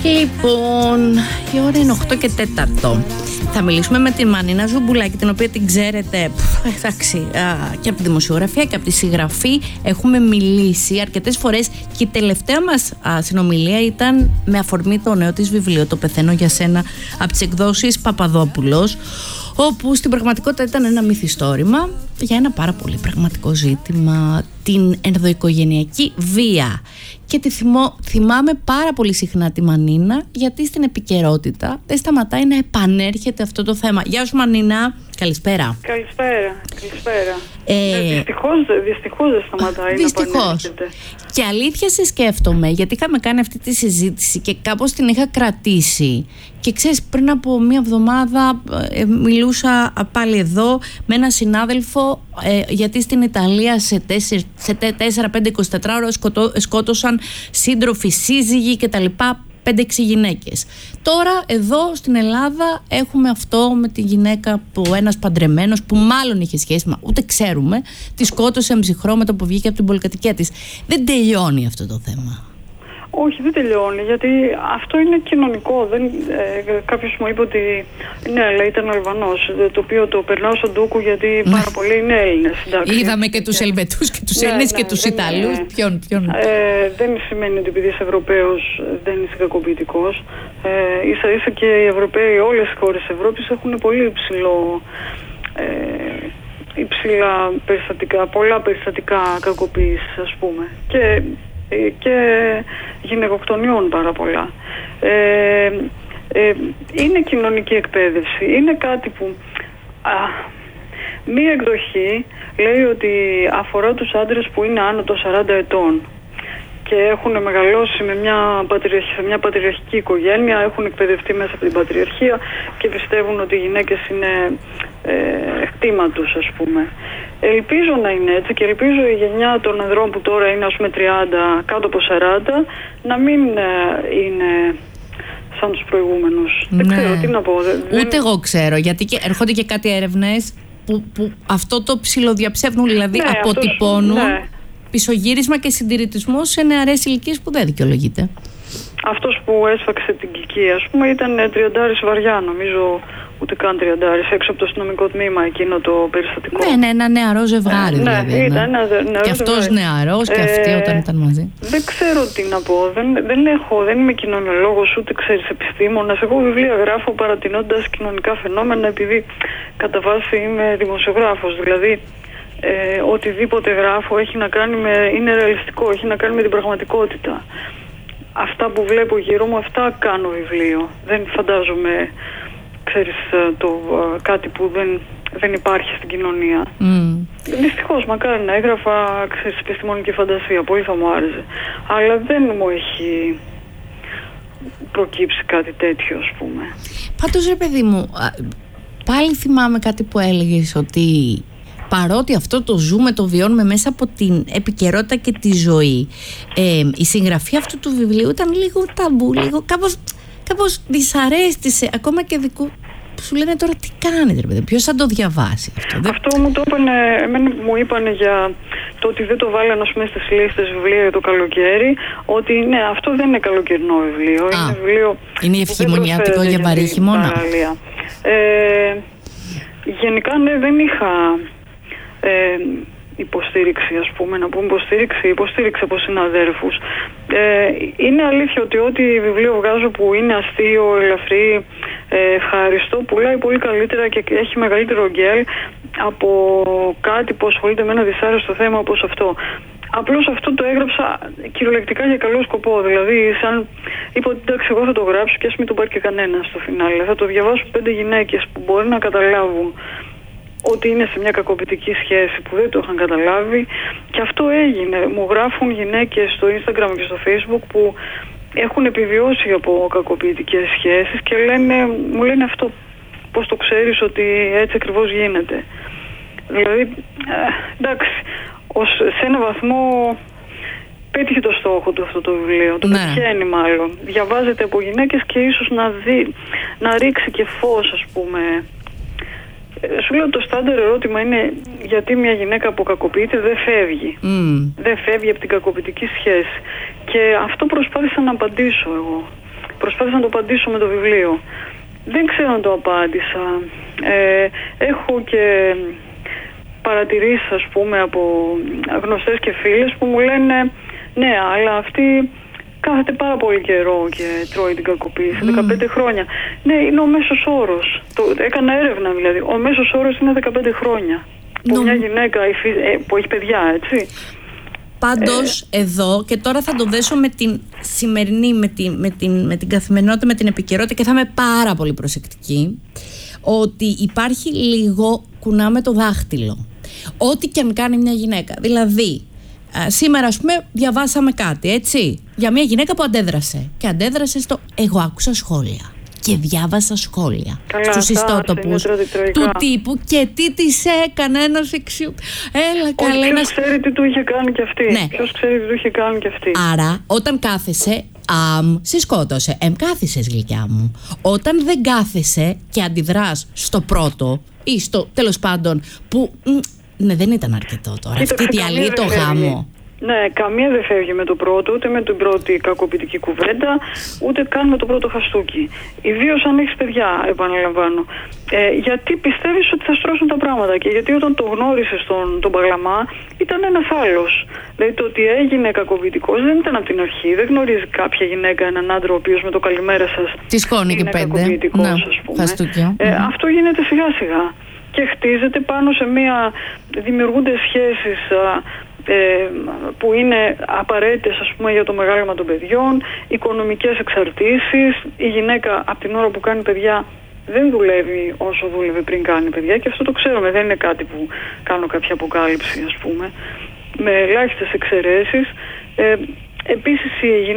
Λοιπόν, η ώρα είναι 8 και 4. Θα μιλήσουμε με τη Μανίνα Ζουμπουλάκη, την οποία την ξέρετε εντάξει, και από τη δημοσιογραφία και από τη συγγραφή. Έχουμε μιλήσει αρκετές φορές και η τελευταία μας συνομιλία ήταν με αφορμή το νέο της βιβλίο «Το πεθαίνω για σένα» από τις εκδόσεις Παπαδόπουλος, όπου στην πραγματικότητα ήταν ένα μυθιστόρημα για ένα πάρα πολύ πραγματικό ζήτημα, την ενδοοικογενειακή βία. Και θυμάμαι πάρα πολύ συχνά τη Μανίνα, γιατί στην επικαιρότητα δεν σταματάει να επανέρχεται αυτό το θέμα. Γεια σου Μανίνα, καλησπέρα. Καλησπέρα. Δυστυχώς δεν σταματάει να επανέρχεται. Και αλήθεια σε σκέφτομαι, γιατί είχαμε κάνει αυτή τη συζήτηση και κάπως την είχα κρατήσει. Και ξέρεις, πριν από μία εβδομάδα μιλούσα πάλι εδώ με έναν συνάδελφο, γιατί στην Ιταλία σε 4-5-24 ώρες σκότωσαν σύντροφοι, σύζυγοι κτλ. 5-6 γυναίκες. Τώρα εδώ στην Ελλάδα έχουμε αυτό με τη γυναίκα που ένας παντρεμένος, που μάλλον είχε σχέση, ούτε ξέρουμε, τη σκότωσε εμψυχρό με το που βγήκε από την πολυκατοικία της. Δεν τελειώνει αυτό το θέμα. Όχι, δεν τελειώνει, γιατί αυτό είναι κοινωνικό. Κάποιος μου είπε ότι ναι, αλλά ήταν Αλβανός, το οποίο το περνάω στον ντούκου, γιατί πάρα πολλοί είναι Έλληνες. Είδαμε και τους Ελβετούς και τους Έλληνες και τους Ιταλούς. Ποιον. Δεν σημαίνει ότι επειδή είσαι Ευρωπαίος δεν είσαι κακοποιητικός. Ίσα-ίσα και οι Ευρωπαίοι, όλες οι χώρες της Ευρώπης έχουν πολύ υψηλά περιστατικά, πολλά περιστατικά κακοποίησης, ας πούμε. Και γυναικοκτονιών πάρα πολλά. Είναι κοινωνική εκπαίδευση. Είναι κάτι που μία εκδοχή λέει ότι αφορά τους άντρες που είναι άνω των 40 ετών και έχουν μεγαλώσει με μια πατριαρχική οικογένεια, έχουν εκπαιδευτεί μέσα από την πατριαρχία και πιστεύουν ότι οι γυναίκες είναι κτήμα τους, ας πούμε. Ελπίζω να είναι έτσι και ελπίζω η γενιά των ανδρών που τώρα είναι, ας πούμε, 30, κάτω από 40, να μην είναι σαν τους προηγούμενους. Ναι. Δεν ξέρω τι να πω. Ούτε εγώ ξέρω, γιατί έρχονται και κάτι έρευνες που αυτό το ψιλοδιαψεύδουν, δηλαδή αποτυπώνουν πισωγύρισμα και συντηρητισμό σε νεαρές ηλικίες που δεν δικαιολογείται. Αυτός που έσφαξε την Κική, ας πούμε, ήταν 30 βαριά, νομίζω, ούτε καν 30, έξω από το αστυνομικό τμήμα εκείνο το περιστατικό. Ναι, ένα νεαρό ζευγάρι δηλαδή. Ναι, ήταν ένα νεαρό και αυτός νεαρός και αυτή όταν ήταν μαζί. Δεν ξέρω τι να πω. Δεν είμαι κοινωνιολόγος, ούτε ξέρεις επιστήμονας. Εγώ βιβλία γράφω παρατηνώντας κοινωνικά φαινόμενα, επειδή κατά βάση είμαι δημοσιογράφος. Δηλαδή, οτιδήποτε γράφω έχει να κάνει είναι ρεαλιστικό, έχει να κάνει με την πραγματικότητα. Αυτά που βλέπω γύρω μου, αυτά κάνω βιβλίο. Δεν φαντάζομαι, ξέρεις, κάτι που δεν υπάρχει στην κοινωνία. Δυστυχώς, μακάρι να έγραφα, ξέρεις, επιστημονική φαντασία, πολύ θα μου άρεσε. Αλλά δεν μου έχει προκύψει κάτι τέτοιο, ας πούμε. Πάντως, ρε παιδί μου, πάλι θυμάμαι κάτι που έλεγες, ότι παρότι αυτό το ζούμε, το βιώνουμε μέσα από την επικαιρότητα και τη ζωή, η συγγραφή αυτού του βιβλίου ήταν λίγο ταμπού, λίγο κάπως δυσαρέστησε, ακόμα και δικού που σου λένε τώρα τι κάνετε ρε παιδί, ποιος θα το διαβάσει αυτό. Αυτό μου το μου είπανε για το ότι δεν το βάλανε, ας πούμε, στις λίστες βιβλία για το καλοκαίρι, ότι ναι, αυτό δεν είναι καλοκαιρινό βιβλίο. Είναι βιβλίο. Είναι ευχημονιάτικο για βαρύ χειμώνα. Γενικά ναι, δεν είχα υποστήριξη, ας πούμε, να πούμε υποστήριξη από συναδέρφους. Είναι αλήθεια ότι ό,τι βιβλίο βγάζω που είναι αστείο, ελαφρύ, ευχάριστο, πουλάει πολύ καλύτερα και έχει μεγαλύτερο γκέλ από κάτι που ασχολείται με ένα δυσάρεστο θέμα όπως αυτό. Απλώς αυτό το έγραψα κυριολεκτικά για καλό σκοπό. Δηλαδή, σαν είπα ότι εντάξει, εγώ θα το γράψω και ας μην το πάρει και κανένα στο φινάλε. Θα το διαβάσουν 5 γυναίκες που μπορεί να καταλάβουν ότι είναι σε μια κακοποιητική σχέση, που δεν το είχαν καταλάβει, και αυτό έγινε. Μου γράφουν γυναίκες στο Instagram και στο Facebook που έχουν επιβιώσει από κακοποιητικές σχέσεις και μου λένε αυτό, πώς το ξέρεις ότι έτσι ακριβώς γίνεται. Δηλαδή, εντάξει, σε ένα βαθμό πέτυχε το στόχο του αυτό το βιβλίο, το πετυχαίνει μάλλον. Διαβάζεται από γυναίκες και ίσως να ρίξει και φως, ας πούμε. Σου λέω, το στάνταρ ερώτημα είναι γιατί μια γυναίκα που κακοποιείται δεν φεύγει. Δεν φεύγει από την κακοποιητική σχέση. Και αυτό προσπάθησα να απαντήσω εγώ. προσπάθησα να το απαντήσω με το βιβλίο. Δεν ξέρω αν το απάντησα. Έχω και παρατηρήσεις, ας πούμε, από γνωστές και φίλες που μου λένε ναι, αλλά αυτή κάθεται πάρα πολύ καιρό και τρώει την κακοποίηση, 15 χρόνια. Ναι, είναι ο μέσος όρος. Έκανα έρευνα δηλαδή. Ο μέσος όρος είναι 15 χρόνια. Που μια γυναίκα που έχει παιδιά, έτσι. Πάντως εδώ, και τώρα θα το δέσω με την σημερινή, με την καθημερινότητα, με την επικαιρότητα, και θα είμαι πάρα πολύ προσεκτική, ότι υπάρχει λίγο κουνάμε το δάχτυλο. Ό,τι και αν κάνει μια γυναίκα. Δηλαδή, σήμερα, ας πούμε, διαβάσαμε κάτι, έτσι, για μια γυναίκα που αντέδρασε. Και αντέδρασε στο «εγώ άκουσα σχόλια». Και διάβασα σχόλια στους ιστότοπους του τύπου και τι της έκανε ένας εξιού. Έλα καλά. Ποιος ξέρει τι του είχε κάνει και αυτή. Ναι. Ποιος ξέρει τι του είχε κάνει και αυτή. Άρα όταν κάθεσαι, σε σκότωσε. Κάθισες, γλυκιά μου. Όταν δεν κάθεσαι και αντιδράς στο πρώτο ή στο τέλος πάντων που ναι, δεν ήταν αρκετό τώρα. Αυτή τη διαλύει το γάμο. Ναι, καμία δεν φεύγει με το πρώτο, ούτε με την πρώτη κακοποιητική κουβέντα, ούτε καν με το πρώτο χαστούκι. Ιδίως αν έχεις παιδιά, επαναλαμβάνω. Γιατί πιστεύεις ότι θα στρώσουν τα πράγματα και γιατί όταν το γνώρισες τον Παγλαμά ήταν ένας άλλος. Δηλαδή το ότι έγινε κακοποιητικός δεν ήταν από την αρχή. Δεν γνωρίζει κάποια γυναίκα έναν άντρα ο οποίος με το καλημέρα σας τη σκόνη και 5. Ναι, χαστούκια. Αυτό γίνεται σιγά σιγά και χτίζεται πάνω σε δημιουργούνται σχέσεις που είναι απαραίτητες, ας πούμε, για το μεγάλωμα των παιδιών, οικονομικές εξαρτήσεις. Η γυναίκα από την ώρα που κάνει παιδιά δεν δουλεύει όσο δούλευε πριν κάνει παιδιά, και αυτό το ξέρουμε, δεν είναι κάτι που κάνω κάποια αποκάλυψη, ας πούμε, με ελάχιστες εξαιρέσεις. Επίσης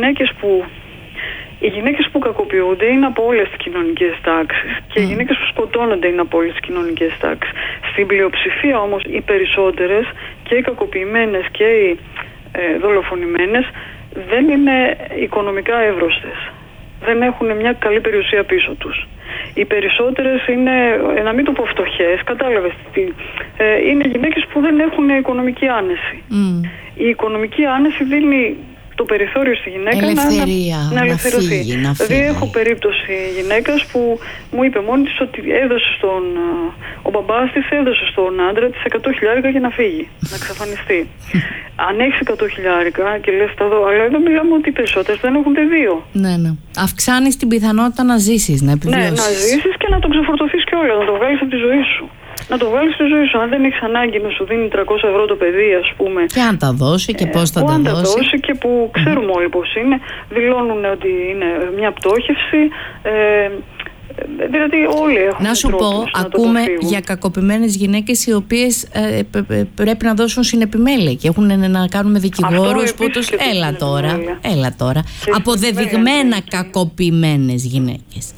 οι γυναίκες που κακοποιούνται είναι από όλες τις κοινωνικές τάξεις και οι γυναίκες που σκοτώνονται είναι από όλες τις κοινωνικές τάξεις. Στην πλειοψηφία όμως οι περισσότερες, και οι κακοποιημένες και οι δολοφονημένες, δεν είναι οικονομικά εύρωστες. Δεν έχουν μια καλή περιουσία πίσω τους. Οι περισσότερες είναι, να μην το πω φτωχές, κατάλαβες τι, είναι γυναίκες που δεν έχουν οικονομική άνεση. Η οικονομική άνεση δίνει το περιθώριο στη γυναίκα να ελευθερωθεί. Δηλαδή έχω περίπτωση γυναίκας που μου είπε μόνη της ότι ο μπαμπάς της έδωσε στον άντρα της 100 χιλιάρικα για να φύγει, να εξαφανιστεί. Αν έχεις 100 χιλιάρικα και λες τα δω, αλλά εδώ μιλάμε ότι οι περισσότερες δεν έχουν πεδίο. Ναι. Αυξάνεις την πιθανότητα να ζήσεις, να επιβιώσεις. Ναι, να ζήσεις και να το ξεφορτωθείς κιόλας, να το βγάλεις από τη ζωή σου. Να το βάλεις στη ζωή σου. Αν δεν έχεις ανάγκη να σου δίνει 300 ευρώ το παιδί, ας πούμε. Και αν τα δώσει και πώς θα τα δώσει. Αν τα δώσει και που ξέρουμε όλοι πώς είναι. Δηλώνουν ότι είναι μια πτώχευση. Δηλαδή όλοι έχουν. Να σου πω, ακούμε για κακοποιημένες γυναίκες οι οποίες πρέπει να δώσουν συνεπιμέλεια και έχουν να κάνουν με δικηγόρους που τους. Έλα τώρα. Αποδεδειγμένα κακοποιημένες γυναίκες.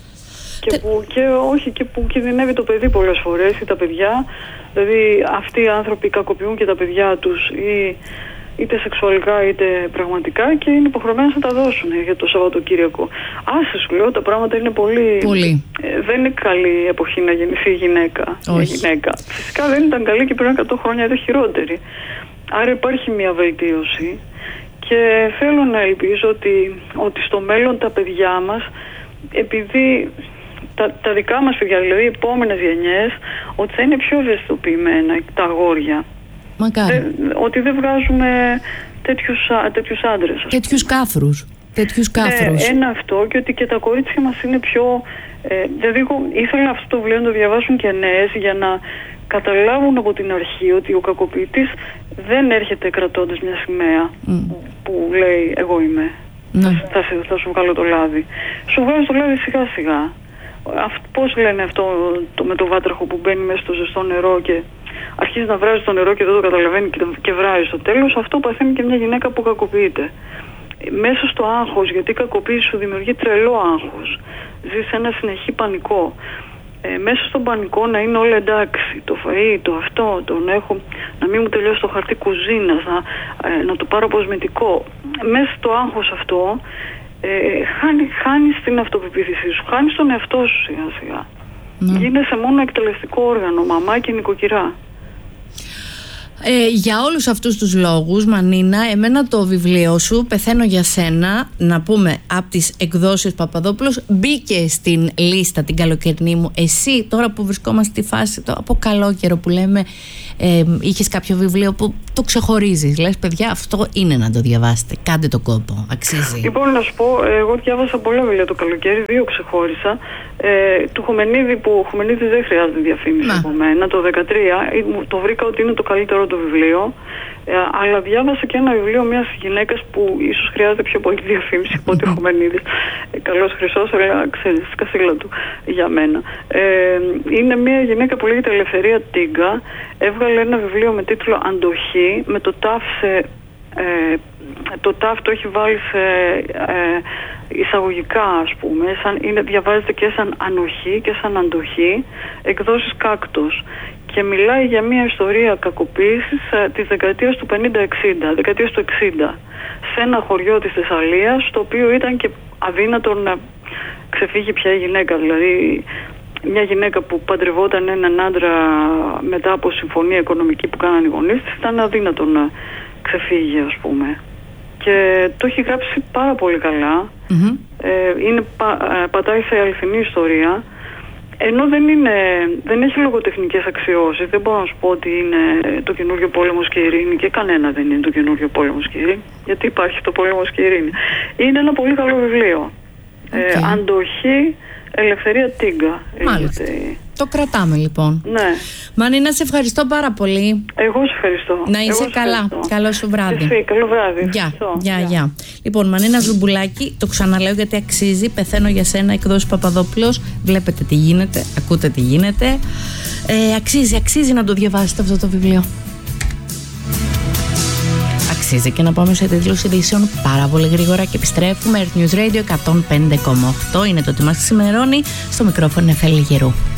Και που κινδυνεύει το παιδί πολλές φορές ή τα παιδιά. Δηλαδή αυτοί οι άνθρωποι κακοποιούν και τα παιδιά τους είτε σεξουαλικά είτε πραγματικά και είναι υποχρεωμένοι να τα δώσουν για το Σαββατοκύριακο. Άσε, σου λέω, τα πράγματα είναι πολύ. Δεν είναι καλή εποχή να γεννηθεί γυναίκα. Φυσικά δεν ήταν καλή και πριν 100 χρόνια ήταν χειρότερη. Άρα υπάρχει μια βελτίωση και θέλω να ελπίζω ότι στο μέλλον τα παιδιά μας, επειδή τα δικά μας παιδιά, δηλαδή οι επόμενες γενιές, ότι θα είναι πιο ευαισθητοποιημένα τα αγόρια. Ότι δεν βγάζουμε τέτοιους άντρες. Τέτοιους κάφρους. Ένα αυτό, και ότι και τα κορίτσια μας είναι πιο. Δηλαδή, εγώ ήθελα αυτό το βιβλίο να το διαβάσουν και νέες για να καταλάβουν από την αρχή ότι ο κακοποιητής δεν έρχεται κρατώντας μια σημαία που λέει εγώ είμαι. Θα σου βγάλω το λάδι. Σου βγάζει το λάδι σιγά σιγά. Πώς λένε αυτό με το βάτραχο που μπαίνει μέσα στο ζεστό νερό και αρχίζει να βράζει το νερό και δεν το καταλαβαίνει και βράζει στο τέλος. Αυτό παθαίνει και μια γυναίκα που κακοποιείται. Μέσα στο άγχος, γιατί η κακοποίηση σου δημιουργεί τρελό άγχος. Ζεις ένα συνεχή πανικό. Μέσα στον πανικό να είναι όλα εντάξει. Το φαΐ, το αυτό, να μην μου τελειώσει το χαρτί κουζίνας, να το πάρω αποσμητικό. Μέσα στο άγχος αυτό χάνεις την αυτοπεποίθησή σου, χάνεις τον εαυτό σου σιγά σιγά. Γίνεσαι μόνο εκτελεστικό όργανο, μαμά και νοικοκυρά. Για όλους αυτούς τους λόγους, Μανίνα, εμένα το βιβλίο σου «Πεθαίνω για σένα», να πούμε, από τις εκδόσεις Παπαδόπουλος, μπήκε στην λίστα την καλοκαιρινή μου. Εσύ τώρα που βρισκόμαστε στη φάση από καλό καιρό που λέμε, είχες κάποιο βιβλίο που το ξεχωρίζεις, λες παιδιά αυτό είναι να το διαβάσετε, κάντε το κόπο, αξίζει? Λοιπόν, να σου πω, εγώ διάβασα πολλά βιβλία το καλοκαίρι, 2 ξεχώρισα. Του Χουμενίδη, που ο Χουμενίδης δεν χρειάζεται διαφήμιση από μένα, το 2013 το βρήκα ότι είναι το καλύτερο του βιβλίο. Αλλά διάβασα και ένα βιβλίο μιας γυναίκας που ίσως χρειάζεται πιο πολύ διαφήμιση από ότι ο Χουμενίδης. Καλός χρυσός, αλλά ξέρεις, σκασίλα του για μένα. Είναι μια γυναίκα που λέγεται Ελευθερία Τίγκα. Έβγαλε ένα βιβλίο με τίτλο «Αντοχή», με το τάφ το τάφ το έχει βάλει σε εισαγωγικά, ας πούμε. Διαβάζεται και σαν ανοχή και σαν αντοχή, εκδόσεις Κάκτος. Και μιλάει για μια ιστορία κακοποίησης της δεκαετίας του 50-60, δεκαετίας του 60, σε ένα χωριό της Θεσσαλίας, στο οποίο ήταν και αδύνατο να ξεφύγει πια η γυναίκα. Δηλαδή, μια γυναίκα που παντρευόταν έναν άντρα μετά από συμφωνία οικονομική που κάνανε οι γονείς της, ήταν αδύνατο να ξεφύγει, ας πούμε. Και το έχει γράψει πάρα πολύ καλά. Πατάει σε αληθινή ιστορία. Ενώ δεν έχει λογοτεχνικές αξιώσεις. Δεν μπορώ να σου πω ότι είναι το καινούριο Πόλεμος και Ειρήνη, και κανένα δεν είναι το καινούριο Πόλεμος και Ειρήνη, γιατί υπάρχει το Πόλεμος και Ειρήνη. Είναι ένα πολύ καλό βιβλίο. Αντοχή, Ελευθερία Τίγκα. Μάλιστα. Το κρατάμε λοιπόν. Ναι. Μανίνα, σε ευχαριστώ πάρα πολύ. Εγώ σε ευχαριστώ. Να είσαι καλά. Καλό σου βράδυ. Εσύ, καλό βράδυ. Γεια. Λοιπόν, Μανίνα Ζουμπουλάκη, το ξαναλέω γιατί αξίζει. «Πεθαίνω για σένα», εκδόσεις Παπαδόπουλος. Βλέπετε τι γίνεται, ακούτε τι γίνεται. Αξίζει να το διαβάσετε αυτό το βιβλίο. Αξίζει και να πάμε σε τίτλους ειδήσεων πάρα πολύ γρήγορα και επιστρέφουμε. Earth News Radio 105,8 είναι το τι μας ξημερώνει. Στο μικρόφωνο Νεφέλη Γερού.